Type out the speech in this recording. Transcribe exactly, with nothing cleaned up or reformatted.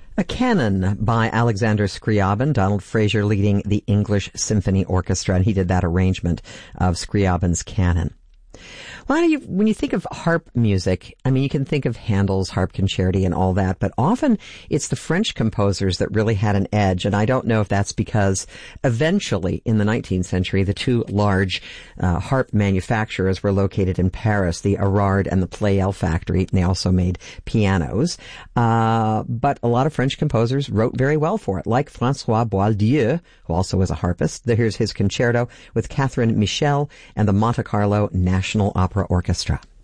A Canon by Alexander Scriabin, Donald Fraser leading the English Symphony Orchestra, and he did that arrangement of Scriabin's Canon. Well, you, when you think of harp music, I mean, you can think of Handel's Harp Concerti and all that, but often it's the French composers that really had an edge, and I don't know if that's because eventually in the nineteenth century, the two large uh, harp manufacturers were located in Paris, the Erard and the Pleyel factory, and they also made pianos. Uh, but a lot of French composers wrote very well for it, like Francois Boieldieu, who also was a harpist. Here's his concerto with Catherine Michel and the Monte Carlo National Opera Orchestra.